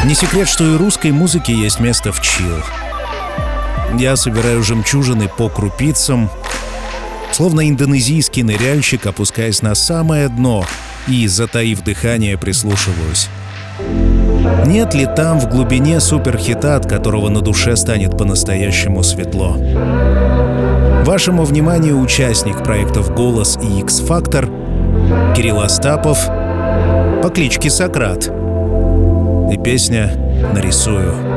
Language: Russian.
Не секрет, что и русской музыке есть место в чилл. Я собираю жемчужины по крупицам, словно индонезийский ныряльщик, опускаясь на самое дно и, затаив дыхание, прислушиваюсь. Нет ли там в глубине суперхита, от которого на душе станет по-настоящему светло? Вашему вниманию участник проектов «Голос» и «X-Factor» Кирилл Остапов по кличке Сократ. И песня «Нарисую».